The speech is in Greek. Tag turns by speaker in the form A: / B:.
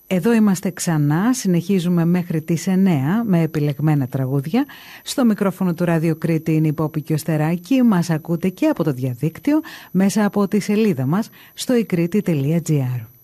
A: Εδώ είμαστε ξανά, συνεχίζουμε μέχρι τις 9 με επιλεγμένα τραγούδια. Στο μικρόφωνο του Ράδιο Κρήτη είναι η Πόπη και ο Στεράκη. Μας ακούτε και από το διαδίκτυο μέσα από τη σελίδα μας στο ikriti.gr.